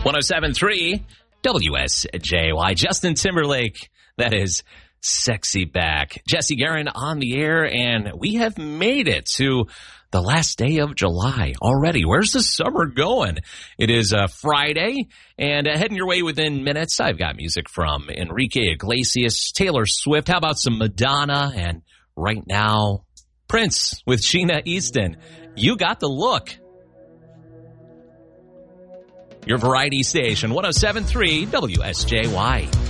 107.3 WSJY. Justin Timberlake, that is Sexy Back. Jesse Guerin on the air, and we have made it to the last day of July already. Where's the summer going? It is Friday, and heading your way within minutes, I've got music from Enrique Iglesias, Taylor Swift. How about some Madonna? And right now, Prince with Sheena Easton. You got the look. Your variety station, 107.3 WSJY.